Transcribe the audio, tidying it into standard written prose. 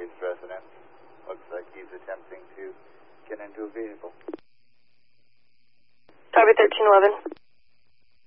Northeast residence. Looks like he's attempting to get into a vehicle. Target 1311.